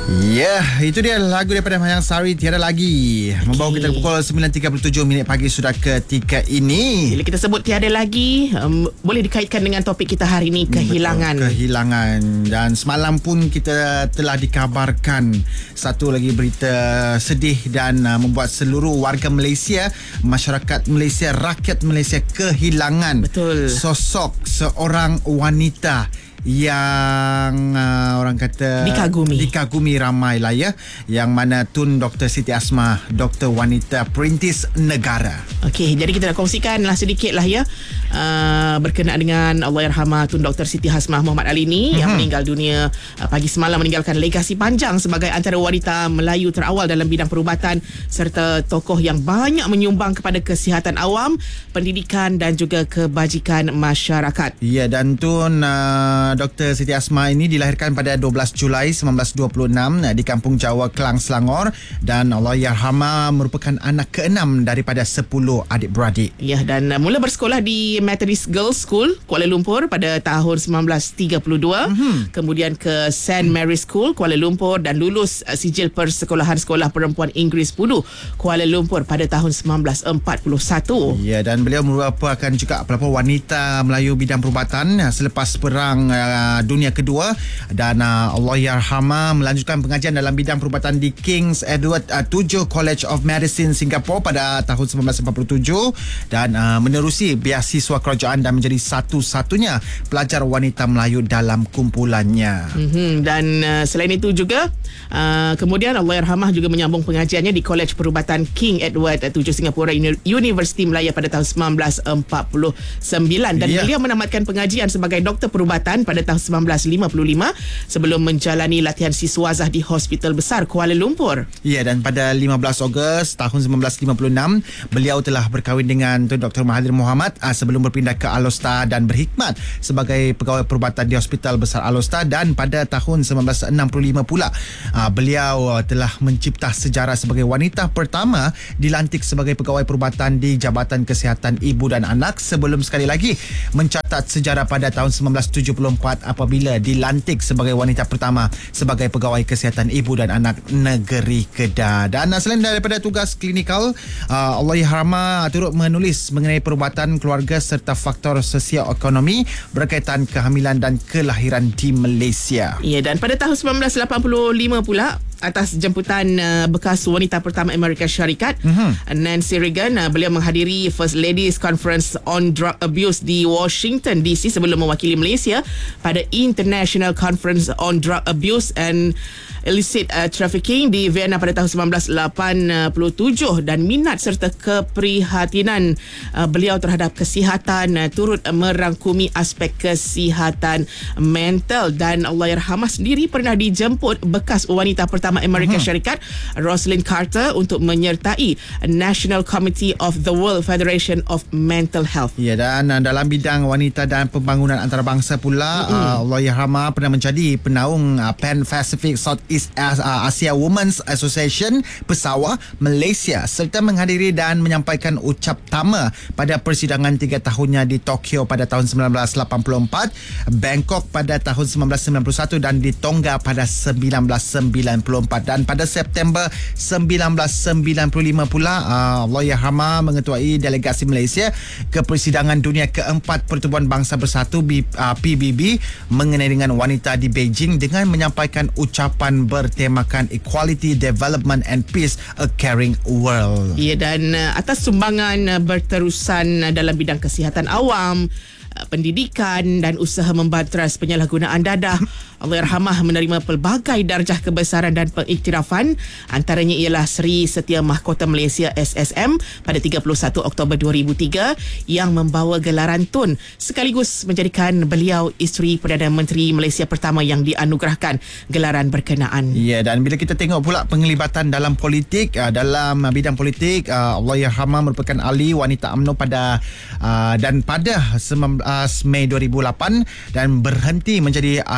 Ya, itu dia lagu daripada Mayang Sari, Tiada Lagi. Membawa kita pukul 9.37 minit pagi sudah ketika ini. Bila kita sebut tiada lagi, boleh dikaitkan dengan topik kita hari ini, kehilangan. Betul, kehilangan. Dan semalam pun kita telah dikabarkan satu lagi berita sedih dan membuat seluruh warga Malaysia, masyarakat Malaysia, rakyat Malaysia kehilangan sosok seorang wanita yang orang kata dikagumi ramai lah ya, yang mana Tun Dr. Siti Hasmah, doktor wanita perintis negara. Okey, jadi kita nak kongsikan lah sedikit lah ya, berkenaan dengan Allahyarhamah Tun Dr. Siti Hasmah Muhammad Ali ni yang meninggal dunia pagi semalam, meninggalkan legasi panjang sebagai antara wanita Melayu terawal dalam bidang perubatan serta tokoh yang banyak menyumbang kepada kesihatan awam, pendidikan dan juga kebajikan masyarakat. Ya, dan Tun Dr. Siti Hasmah ini dilahirkan pada 12 Julai 1926 di Kampung Jawa, Kelang, Selangor, dan Allahyarhamah merupakan anak ke-6 daripada 10 adik-beradik. Ya, dan mula bersekolah di Methodist Girls School Kuala Lumpur pada tahun 1932, kemudian ke St. Mary's School Kuala Lumpur dan lulus sijil Persekolahan Sekolah Perempuan Inggeris Pudu Kuala Lumpur pada tahun 1941. Ya, dan beliau merupakan juga pelopor wanita Melayu bidang perubatan selepas perang Dunia Kedua, dan Allahyarhamah melanjutkan pengajian dalam bidang perubatan di King's Edward VII College of Medicine Singapore pada tahun 1947 dan menerusi beasiswa kerajaan dan menjadi satu-satunya pelajar wanita Melayu dalam kumpulannya. Dan selain itu juga kemudian Allahyarhamah juga menyambung pengajiannya di Kolej Perubatan King Edward VII Singapura University Melaya pada tahun 1949 dan beliau menamatkan pengajian sebagai doktor perubatan pada tahun 1955 sebelum menjalani latihan siswazah di Hospital Besar Kuala Lumpur. Ya, dan pada 15 Ogos tahun 1956 beliau telah berkahwin dengan Tun Dr. Mahathir Mohamad sebelum berpindah ke Alor-Star dan berkhidmat sebagai pegawai perubatan di Hospital Besar Alor-Star, dan pada tahun 1965 pula beliau telah mencipta sejarah sebagai wanita pertama dilantik sebagai pegawai perubatan di Jabatan Kesihatan Ibu dan Anak sebelum sekali lagi mencatat sejarah pada tahun 1974 apabila dilantik sebagai wanita pertama sebagai pegawai kesihatan ibu dan anak negeri Kedah. Dan selain daripada tugas klinikal, Allahyarhamah turut menulis mengenai perubatan keluarga serta faktor sosioekonomi berkaitan kehamilan dan kelahiran di Malaysia. Ya, dan pada tahun 1985 pula, atas jemputan bekas wanita pertama Amerika Syarikat, Nancy Reagan, beliau menghadiri First Ladies Conference on Drug Abuse di Washington DC sebelum mewakili Malaysia pada International Conference on Drug Abuse and Illicit Trafficking di Vienna pada tahun 1987, dan minat serta keprihatinan beliau terhadap kesihatan turut merangkumi aspek kesihatan mental. Dan Allahyarhamah sendiri pernah dijemput bekas wanita pertama Amerika Syarikat Rosalind Carter untuk menyertai National Committee of the World Federation of Mental Health. Ya, dan dalam bidang wanita dan pembangunan antarabangsa pula, Allahyarhamah pernah menjadi penaung Pan Pacific Southeast Asia Women's Association Pesawah Malaysia serta menghadiri dan menyampaikan ucap tama pada persidangan 3 tahunnya di Tokyo pada tahun 1984, Bangkok pada tahun 1991 dan di Tonga pada 1994. Dan pada September 1995 pula Allahyarhamah mengetuai delegasi Malaysia ke persidangan dunia keempat Pertubuhan Bangsa Bersatu PBB mengenai dengan wanita di Beijing dengan menyampaikan ucapan bertemakan Equality, Development and Peace, A Caring World. Ya, dan atas sumbangan berterusan dalam bidang kesihatan awam, pendidikan dan usaha membanteras penyalahgunaan dadah, Allahyarhamah menerima pelbagai darjah kebesaran dan pengiktirafan. Antaranya ialah Seri Setia Mahkota Malaysia SSM pada 31 Oktober 2003 yang membawa gelaran Tun, sekaligus menjadikan beliau isteri Perdana Menteri Malaysia pertama yang dianugerahkan gelaran berkenaan. Ya, dan bila kita tengok pula penglibatan dalam politik, dalam bidang politik, Allahyarhamah merupakan ahli wanita UMNO pada 19 Mei 2008 dan berhenti menjadi ahli wanita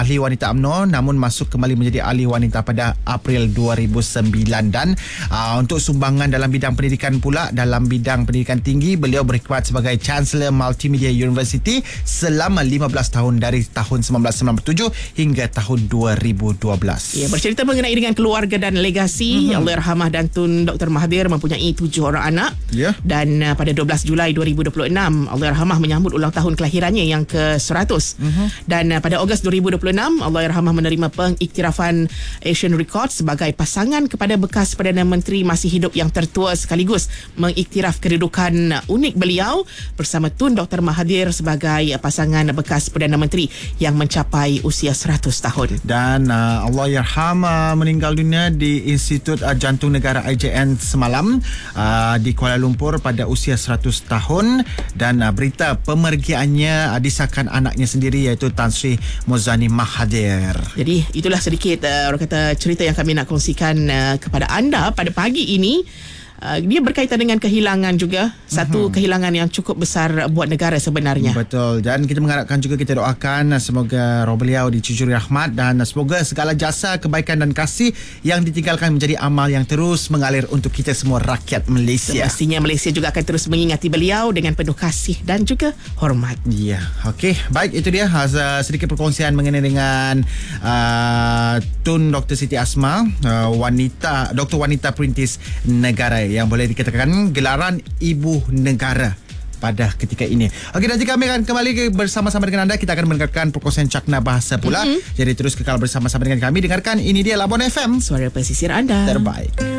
wanita UMNO namun masuk kembali menjadi ahli wanita pada April 2009. Dan untuk sumbangan dalam bidang pendidikan pula, dalam bidang pendidikan tinggi, beliau berkhidmat sebagai Chancellor Multimedia University selama 15 tahun dari tahun 1997 hingga tahun 2012. Ya, bercerita mengenai dengan keluarga dan legasi, Allahyarhamah dan Tun Dr. Mahathir mempunyai 7 orang anak. Dan pada 12 Julai 2026 Allahyarhamah menyambut ulang tahun kelahirannya yang ke-100. Dan pada Ogos 2026 Allahyarhamah menerima pengiktirafan Asian Records sebagai pasangan kepada bekas Perdana Menteri masih hidup yang tertua, sekaligus mengiktiraf kedudukan unik beliau bersama Tun Dr. Mahathir sebagai pasangan bekas Perdana Menteri yang mencapai usia 100 tahun. Dan Allahyarhamah meninggal dunia di Institut Jantung Negara IJN semalam di Kuala Lumpur pada usia 100 tahun. Dan berita pemergiannya disahkan anaknya sendiri, iaitu Tan Sri Muzani Mahathir. Jadi itulah sedikit orang kata cerita yang kami nak kongsikan kepada anda pada pagi ini. Dia berkaitan dengan kehilangan juga. Satu kehilangan yang cukup besar buat negara sebenarnya. Betul. Dan kita mengharapkan juga, kita doakan semoga roh beliau dicucuri rahmat dan semoga segala jasa, kebaikan dan kasih yang ditinggalkan menjadi amal yang terus mengalir untuk kita semua rakyat Malaysia. Pastinya Malaysia juga akan terus mengingati beliau dengan penuh kasih dan juga hormat. Ya, okey. Baik, itu dia sedikit perkongsian mengenai dengan Tun Dr. Siti Asma, Doktor Wanita Perintis Negara, yang boleh dikatakan gelaran ibu negara pada ketika ini. Okey, nanti kami akan kembali bersama-sama dengan anda. Kita akan mendengarkan perkongsian cakna bahasa pula. Jadi terus kekal bersama-sama dengan kami. Dengarkan, ini dia Labuan FM, suara pesisir anda terbaik.